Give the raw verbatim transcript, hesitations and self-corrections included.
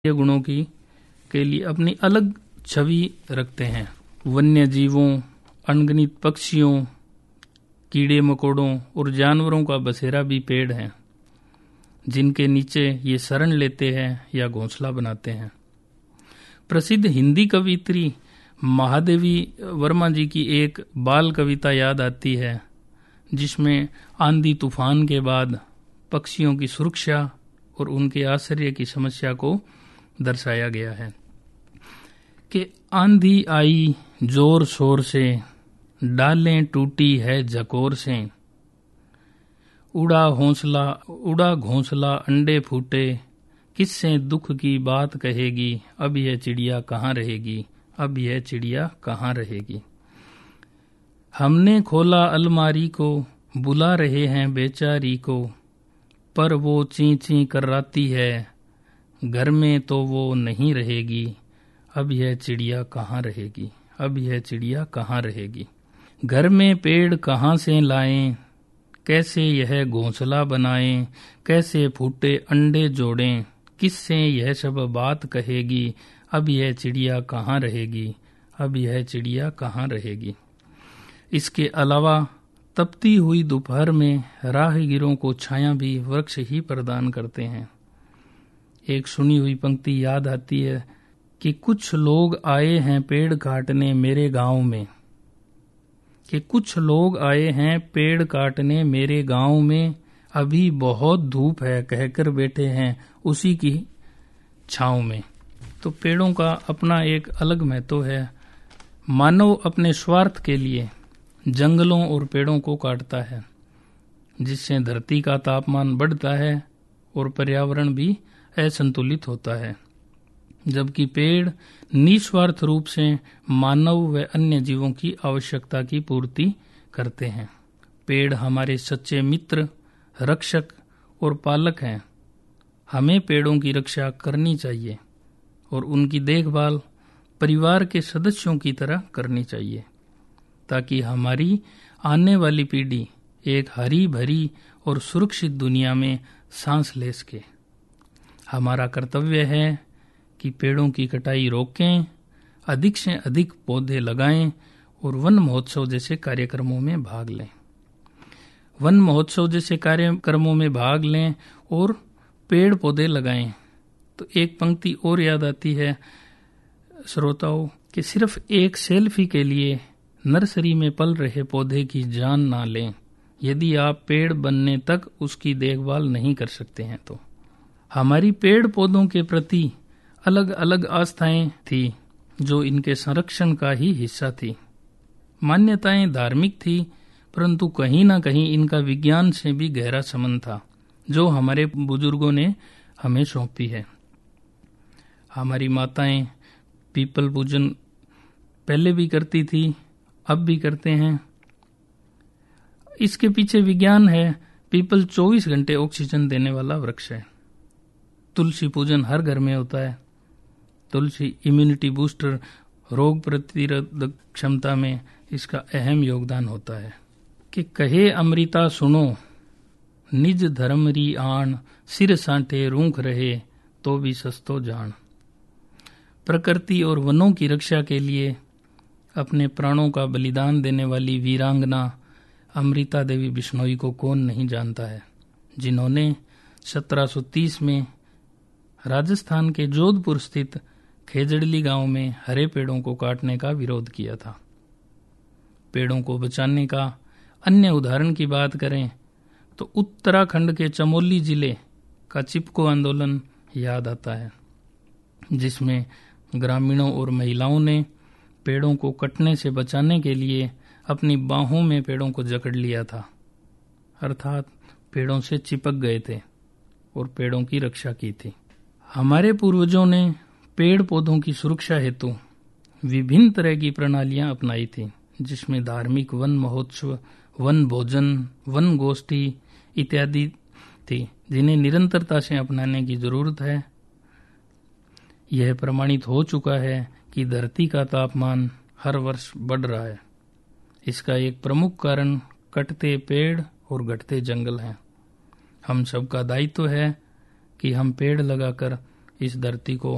ये गुणों की के लिए अपनी अलग छवि रखते हैं। वन्य जीवों, अनगिनत पक्षियों, कीड़े मकोड़ों और जानवरों का बसेरा भी पेड़ हैं, जिनके नीचे ये शरण लेते हैं या घोंसला बनाते हैं। प्रसिद्ध हिंदी कवियत्री महादेवी वर्मा जी की एक बाल कविता याद आती है, जिसमें आंधी तूफान के बाद पक्षियों की सुरक्षा और उनके आश्रय की समस्या को दर्शाया गया है कि आंधी आई जोर शोर से, डालें टूटी है झकोर से, उड़ा घोंसला उड़ा घोंसला अंडे फूटे, किससे दुख की बात कहेगी, अब यह चिड़िया कहाँ रहेगी, अब यह चिड़िया कहाँ रहेगी। हमने खोला अलमारी को, बुला रहे हैं बेचारी को, पर वो ची ची कराती है, घर में तो वो नहीं रहेगी, अब यह चिड़िया कहाँ रहेगी, अब यह चिड़िया कहाँ रहेगी। घर में पेड़ कहाँ से लाएं, कैसे यह घोंसला बनाएं, कैसे फूटे अंडे जोड़ें, किससे यह सब बात कहेगी, अब यह चिड़िया कहाँ रहेगी, अब यह चिड़िया कहाँ रहेगी। इसके अलावा तपती हुई दोपहर में राहगीरों को छाया भी वृक्ष ही प्रदान करते हैं। एक सुनी हुई पंक्ति याद आती है कि कुछ लोग आए हैं पेड़ काटने मेरे गांव में, कि कुछ लोग आए हैं पेड़ काटने मेरे गांव में, अभी बहुत धूप है कहकर बैठे हैं उसी की छांव में। तो पेड़ों का अपना एक अलग महत्व है। मानव अपने स्वार्थ के लिए जंगलों और पेड़ों को काटता है, जिससे धरती का तापमान बढ़ता है और पर्यावरण भी असंतुलित होता है, जबकि पेड़ निस्वार्थ रूप से मानव व अन्य जीवों की आवश्यकता की पूर्ति करते हैं। पेड़ हमारे सच्चे मित्र, रक्षक और पालक हैं। हमें पेड़ों की रक्षा करनी चाहिए और उनकी देखभाल परिवार के सदस्यों की तरह करनी चाहिए, ताकि हमारी आने वाली पीढ़ी एक हरी भरी और सुरक्षित दुनिया में सांस ले सके। हमारा कर्तव्य है कि पेड़ों की कटाई रोकें, अधिक से अधिक पौधे लगाएं और वन महोत्सव जैसे कार्यक्रमों में भाग लें। वन महोत्सव जैसे कार्यक्रमों में भाग लें और पेड़ पौधे लगाएं। तो एक पंक्ति और याद आती है श्रोताओं कि सिर्फ एक सेल्फी के लिए नर्सरी में पल रहे पौधे की जान ना लें, यदि आप पेड़ बनने तक उसकी देखभाल नहीं कर सकते हैं तो। हमारी पेड़ पौधों के प्रति अलग अलग आस्थाएं थी, जो इनके संरक्षण का ही हिस्सा थी। मान्यताएं धार्मिक थी, परंतु कहीं ना कहीं इनका विज्ञान से भी गहरा संबंध था, जो हमारे बुजुर्गों ने हमें सौंपी है। हमारी माताएं पीपल पूजन पहले भी करती थी, अब भी करते हैं। इसके पीछे विज्ञान है। पीपल चौबीस घंटे ऑक्सीजन देने वाला वृक्ष है। तुलसी पूजन हर घर में होता है। तुलसी इम्यूनिटी बूस्टर, रोग प्रतिरोधक क्षमता में इसका अहम योगदान होता है। कि कहे अमृता सुनो, निज धर्म री आन, सिर सांठे रूंख रहे तो भी सस्तो जान। प्रकृति और वनों की रक्षा के लिए अपने प्राणों का बलिदान देने वाली वीरांगना अमृता देवी बिश्नोई को कौन नहीं जानता है, जिन्होंने सत्रह सौ तीस में राजस्थान के जोधपुर स्थित खेजड़ली गांव में हरे पेड़ों को काटने का विरोध किया था। पेड़ों को बचाने का अन्य उदाहरण की बात करें तो उत्तराखंड के चमोली जिले का चिपको आंदोलन याद आता है, जिसमें ग्रामीणों और महिलाओं ने पेड़ों को कटने से बचाने के लिए अपनी बाहों में पेड़ों को जकड़ लिया था, अर्थात पेड़ों से चिपक गए थे और पेड़ों की रक्षा की थी। हमारे पूर्वजों ने पेड़ पौधों की सुरक्षा हेतु विभिन्न तरह की प्रणालियां अपनाई थी, जिसमें धार्मिक वन महोत्सव, वन भोजन, वन गोष्ठी इत्यादि थी, जिन्हें निरंतरता से अपनाने की जरूरत है। यह प्रमाणित हो चुका है कि धरती का तापमान हर वर्ष बढ़ रहा है। इसका एक प्रमुख कारण कटते पेड़ और घटते जंगल हैं। हम सबका दायित्व है कि हम पेड़ लगाकर इस धरती को